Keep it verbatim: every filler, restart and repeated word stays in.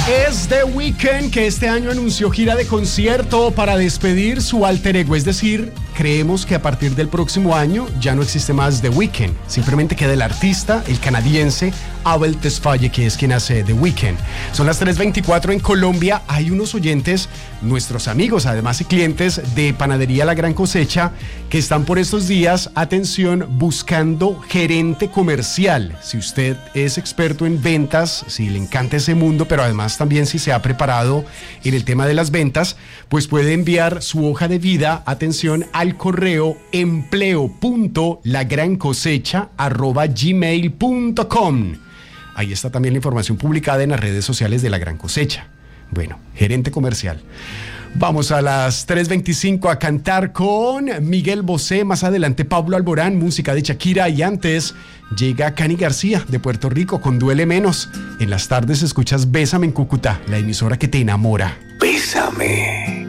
Es The Weeknd, que este año anunció gira de concierto para despedir su alter ego. Es decir, creemos que a partir del próximo año ya no existe más The Weeknd. Simplemente queda el artista, el canadiense Abel Tesfaye, que es quien hace The Weeknd. Son las tres veinticuatro en Colombia. Hay unos oyentes, nuestros amigos, además y clientes de Panadería La Gran Cosecha, que están por estos días, atención, buscando gerente comercial. Si usted es experto en ventas, si le encanta ese mundo, pero además también si se ha preparado en el tema de las ventas, pues puede enviar su hoja de vida, atención, al correo empleo punto lagrancosecha arroba gmail punto com. Ahí está también la información publicada en las redes sociales de La Gran Cosecha. Bueno, gerente comercial. Vamos a las tres veinticinco a cantar con Miguel Bosé, más adelante Pablo Alborán, música de Shakira, y antes llega Cani García de Puerto Rico con Duele Menos. En las tardes escuchas Bésame en Cúcuta, la emisora que te enamora. Bésame.